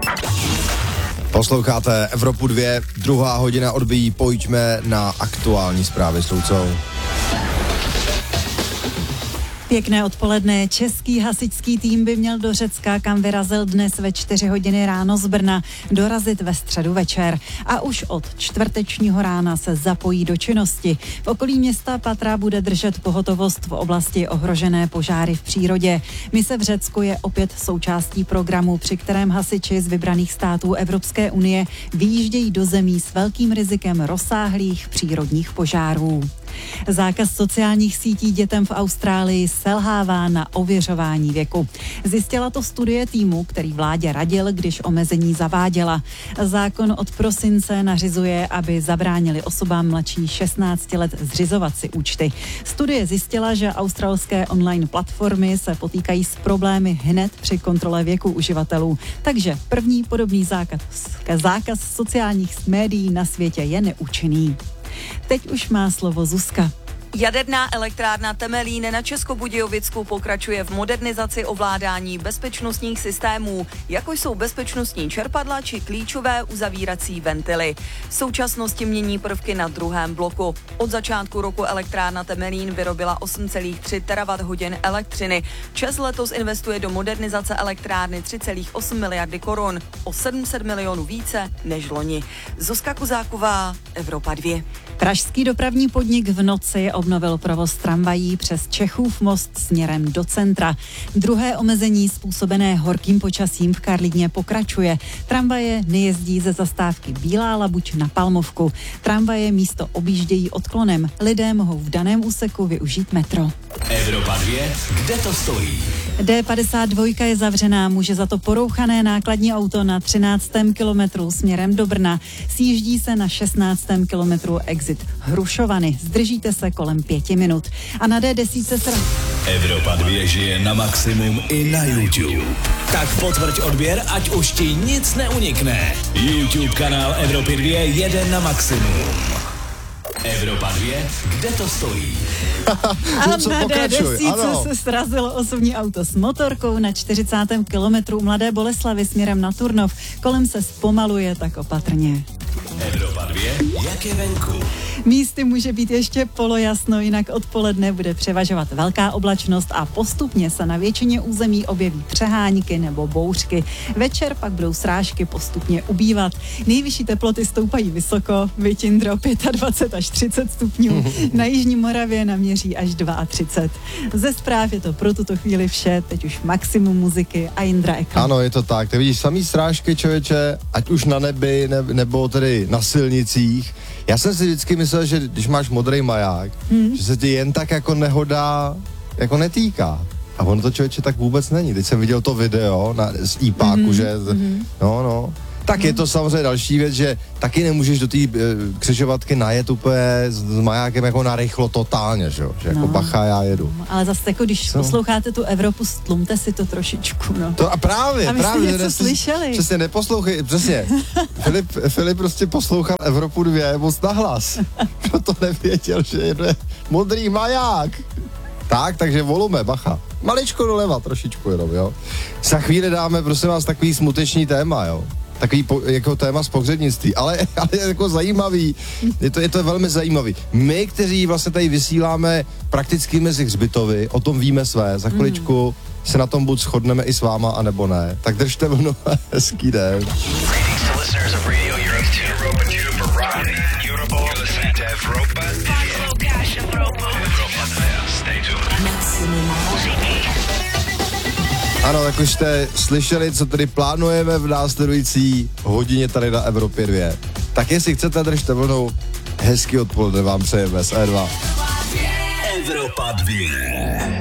Posloucháte Evropu 2, druhá hodina odbíjí, pojďme na aktuální zprávy s Lucou. Pěkné odpoledne. Český hasičský tým by měl do Řecka, kam vyrazil dnes ve 4 hodiny ráno z Brna, dorazit ve středu večer. A už od čtvrtečního rána se zapojí do činnosti. V okolí města Patra bude držet pohotovost v oblasti ohrožené požáry v přírodě. Mise v Řecku je opět součástí programu, při kterém hasiči z vybraných států Evropské unie vyjíždějí do zemí s velkým rizikem rozsáhlých přírodních požárů. Zákaz sociálních sítí dětem v Austrálii selhává na ověřování věku. Zjistila to studie týmu, který vládě radil, když omezení zaváděla. Zákon od prosince nařizuje, aby zabránili osobám mladší 16 let zřizovat si účty. Studie zjistila, že australské online platformy se potýkají s problémy hned při kontrole věku uživatelů. Takže první podobný zákaz sociálních médií na světě je neúčinný. Teď už má slovo Zuzka. Jaderná elektrárna Temelín na Českobudějovicku pokračuje v modernizaci ovládání bezpečnostních systémů, jako jsou bezpečnostní čerpadla či klíčové uzavírací ventily. V současnosti mění prvky na druhém bloku. Od začátku roku elektrárna Temelín vyrobila 8,3 terawatt-hodin elektřiny. ČEZ letos investuje do modernizace elektrárny 3,8 miliardy korun, o 700 milionů více než loni. Zuzka Kuzáková, Evropa 2. Pražský dopravní podnik v noci obnovil provoz tramvají přes Čechův most směrem do centra. Druhé omezení způsobené horkým počasím v Karlíně pokračuje. Tramvaje nejezdí ze zastávky Bílá Labuť na Palmovku. Tramvaje místo objíždějí odklonem. Lidé mohou v daném úseku využít metro. Evropa 2, kde to stojí? D52 je zavřená, může za to porouchané nákladní auto na 13. kilometru směrem do Brna. Sjíždí se na 16. kilometru exit Hrušovany. Zdržíte se kolem 5 minut. A na D10 se... Evropa 2 žije na maximum i na YouTube. Tak potvrď odběr, ať už ti nic neunikne. YouTube kanál Evropy 2 jede na maximum. Evropa 2, kde to stojí? A na D10 se srazilo osobní auto s motorkou na 40. kilometru Mladé Boleslavi směrem na Turnov. Kolem se zpomaluje, tak opatrně. Evropa 2, jak je venku? Místy může být ještě polojasno, jinak odpoledne bude převažovat velká oblačnost a postupně se na většině území objeví přehánky nebo bouřky. Večer pak budou srážky postupně ubývat. Nejvyšší teploty stoupají vysoko, Vytindro 25 až 30 stupňů, na Jižní Moravě naměří až 32. Ze zpráv je to pro tuto chvíli vše, teď už maximum muziky a Jindra Eka. Ano, je to tak, ty vidíš samý srážky, člověče, ať už na nebi, nebo tedy na silnicích. Já jsem si vždycky myslel, že když máš modrý maják, že se ti jen tak jako nehoda jako netýká. A ono to, člověče, tak vůbec není. Teď jsem viděl to video z IPáku, že no. Tak je to samozřejmě další věc, že taky nemůžeš do té křižovatky najet úplně s majákem jako narychlo totálně, že jo? Že jako bacha, já jedu. Ale zase jako když posloucháte tu Evropu, stlumte si to trošičku, no. To a právě. Něco slyšeli. Přesně, neposlouchej, přesně. Filip prostě poslouchal Evropu 2 moc nahlas. Proto nevěděl, že jede modrý maják. Takže volume, bacha. Maličko doleva, trošičku jenom, jo. Za chvíli dáme, prosím vás, takový smuteční téma, jo. Takový jako téma z pohřebnictví, ale jako zajímavý, je to velmi zajímavý. My, kteří vlastně tady vysíláme prakticky mezi hřbitovy, o tom víme své, za chviličku se na tom buď shodneme i s váma, anebo ne. Tak držte mnou, hezký den. Ano, tak už jste slyšeli, co tady plánujeme v následující hodině tady na Evropě 2. Tak jestli chcete, držte vlnou, hezký odpoledne vám přejeme z E2. Evropa 2.